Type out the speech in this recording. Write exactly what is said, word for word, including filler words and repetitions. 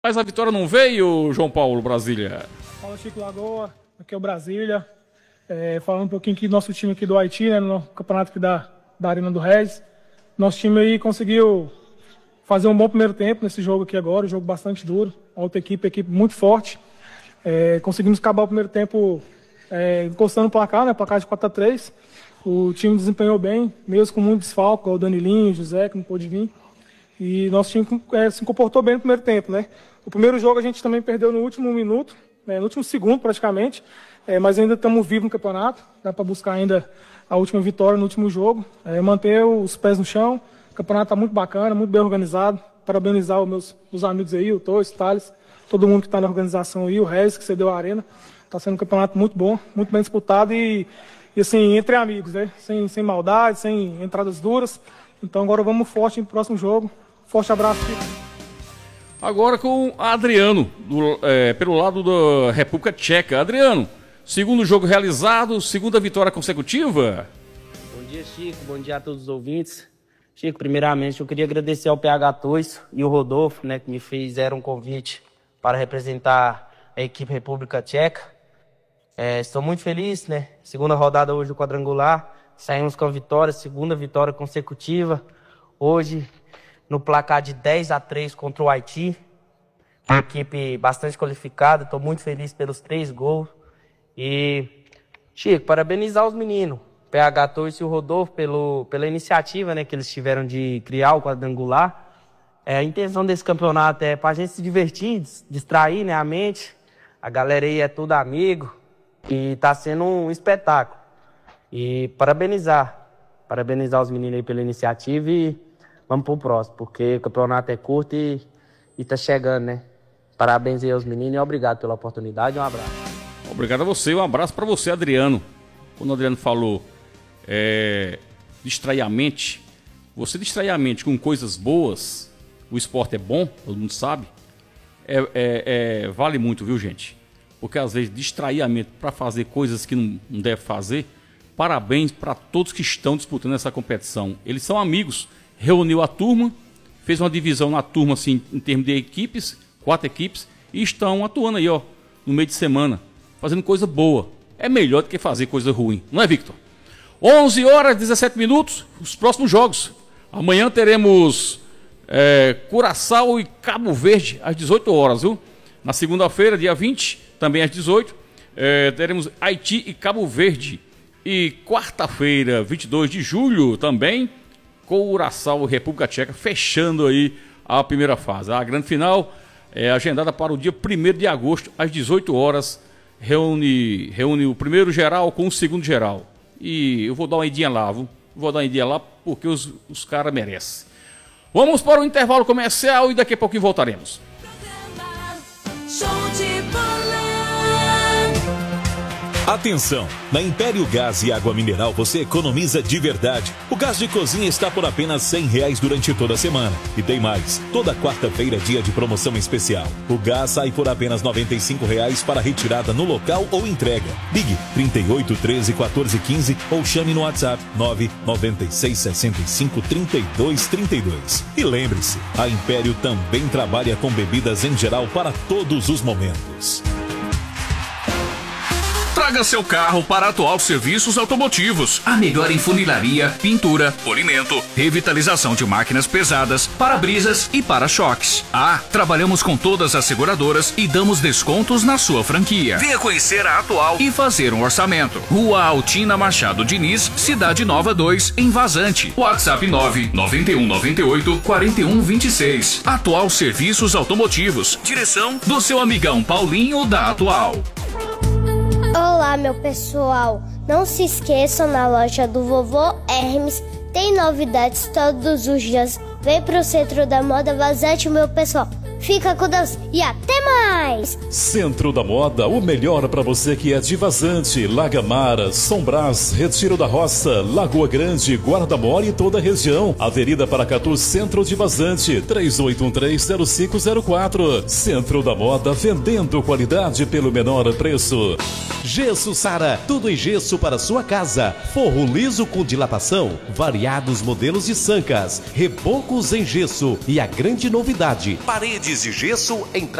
Mas a vitória não veio, João Paulo, Brasília. Fala, Chico Lagoa, aqui é o Brasília. É, falando um pouquinho aqui do nosso time aqui do Haiti, né, no campeonato aqui da, da Arena do Regis. Nosso time aí conseguiu fazer um bom primeiro tempo nesse jogo aqui agora, um jogo bastante duro. A outra equipe, equipe muito forte. É, conseguimos acabar o primeiro tempo é, encostando o placar, né, placar de quatro a três. O time desempenhou bem, mesmo com muito desfalque, o Danilinho, o José, que não pôde vir. E nosso time é, se comportou bem no primeiro tempo, né? O primeiro jogo a gente também perdeu no último minuto, né, no último segundo praticamente, é, mas ainda estamos vivos no campeonato, dá para buscar ainda a última vitória no último jogo, é, manter os pés no chão. O campeonato está muito bacana, muito bem organizado. Parabenizar os meus os amigos aí, o Torres, o Thales, todo mundo que está na organização aí, o Regis, que cedeu a arena. Está sendo um campeonato muito bom, muito bem disputado e, e assim, entre amigos, né? Sem, sem maldade, sem entradas duras. Então agora vamos forte no próximo jogo. Forte abraço, Chico. Agora com Adriano, do, é, pelo lado da República Tcheca. Adriano, segundo jogo realizado, segunda vitória consecutiva. Bom dia, Chico. Bom dia a todos os ouvintes. Chico, primeiramente eu queria agradecer ao P H Tois e o Rodolfo, né, que me fizeram um convite para representar a equipe República Tcheca. É, estou muito feliz, né? Segunda rodada hoje do quadrangular. Saímos com a vitória, segunda vitória consecutiva. Hoje, no placar de dez a três contra o Haiti. Uma equipe bastante qualificada. Estou muito feliz pelos três gols. E, Chico, parabenizar os meninos, P H Tois e o Rodolfo, pelo, pela iniciativa, né, que eles tiveram de criar o quadrangular. É, a intenção desse campeonato é para a gente se divertir, distrair, né, a mente. A galera aí é tudo amigo. E está sendo um espetáculo. E parabenizar. Parabenizar os meninos aí pela iniciativa e vamos pro próximo, porque o campeonato é curto e, e tá chegando, né? Parabéns aí aos meninos e obrigado pela oportunidade. Um abraço. Obrigado a você, um abraço para você, Adriano. Quando o Adriano falou é, distrair a mente, você distrair a mente com coisas boas, o esporte é bom, todo mundo sabe, é, é, é, vale muito, viu, gente? Porque às vezes distrair a mente para fazer coisas que não, não deve fazer. Parabéns para todos que estão disputando essa competição. Eles são amigos. Reuniu a turma, fez uma divisão na turma assim, em termos de equipes, quatro equipes, e estão atuando aí, ó, no meio de semana, fazendo coisa boa. É melhor do que fazer coisa ruim, não é, Victor? onze horas e dezessete minutos, os próximos jogos. Amanhã teremos é, Curaçao e Cabo Verde às dezoito horas, viu? Na segunda-feira, dia vinte, também às dezoito, é, teremos Haiti e Cabo Verde. E quarta-feira, vinte e dois de julho, também Curaçao e República Tcheca, fechando aí a primeira fase. A grande final é agendada para o dia primeiro de agosto, às dezoito horas, reúne, reúne o primeiro geral com o segundo geral. E eu vou dar uma idinha lá, viu? Vou dar uma idinha lá porque os, os caras merecem. Vamos para o intervalo comercial e daqui a pouquinho voltaremos. Show de bola. Atenção! Na Império Gás e Água Mineral você economiza de verdade. O gás de cozinha está por apenas cem reais durante toda a semana. E tem mais, toda quarta-feira é dia de promoção especial. O gás sai por apenas noventa e cinco reais para retirada no local ou entrega. Ligue trinta e oito, treze, quatorze, quinze ou chame no WhatsApp nove nove seis, seis cinco, trinta e dois, trinta e dois. E lembre-se, a Império também trabalha com bebidas em geral para todos os momentos. Traga seu carro para a Atual Serviços Automotivos. A melhor em funilaria, pintura, polimento, revitalização de máquinas pesadas, para-brisas e para-choques. Ah, trabalhamos com todas as seguradoras e damos descontos na sua franquia. Venha conhecer a Atual e fazer um orçamento. Rua Altina Machado Diniz, Cidade Nova dois, em Vazante. WhatsApp nove nove um nove oito, quatro um dois seis. Atual Serviços Automotivos. Direção do seu amigão Paulinho da Atual. Olá, meu pessoal. Não se esqueçam, na loja do Vovô Hermes tem novidades todos os dias. Vem pro Centro da Moda Vazante, meu pessoal. Fica com Deus e até mais! Centro da Moda, o melhor para você que é de Vazante, Lagamara, São Brás, Retiro da Roça, Lagoa Grande, Guarda-Mora e toda a região. Avenida Paracatu, Centro de Vazante, três oito um três, zero cinco zero quatro. Centro da Moda, vendendo qualidade pelo menor preço. Gesso Sara, tudo em gesso para sua casa. Forro liso com dilatação, variados modelos de sancas, rebocos em gesso e a grande novidade, parede Paredes de gesso em